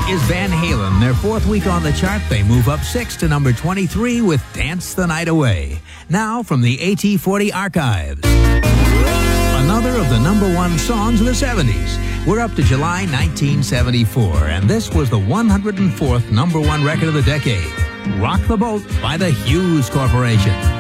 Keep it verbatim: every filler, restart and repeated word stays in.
is Van Halen. Their fourth week on the chart, they move up six to number twenty-three with Dance the Night Away. Now from the A T forty archives. Another of the number one songs of the seventies. We're up to July nineteen seventy-four, and this was the one hundred fourth number one record of the decade. Rock the Boat by the Hughes Corporation.